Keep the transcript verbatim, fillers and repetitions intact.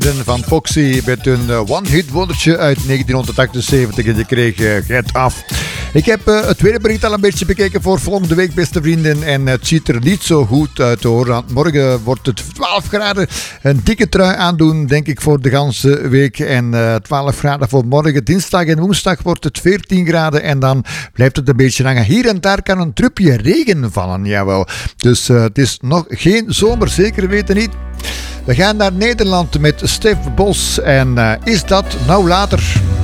Van Foxy met een uh, one-hit wondertje uit negentienhonderdachtenzeventig en je kreeg uh, Get Af. Ik heb uh, het tweede bericht al een beetje bekeken voor volgende week, beste vrienden. En het ziet er niet zo goed uit hoor. Want morgen wordt het twaalf graden. Een dikke trui aandoen, denk ik, voor de ganse week. En uh, twaalf graden voor morgen. Dinsdag en woensdag wordt het veertien graden. En dan blijft het een beetje hangen. Hier en daar kan een drupje regen vallen, jawel. Dus uh, het is nog geen zomer, zeker weten niet. We gaan naar Nederland met Stef Bos. En uh, is dat nou later?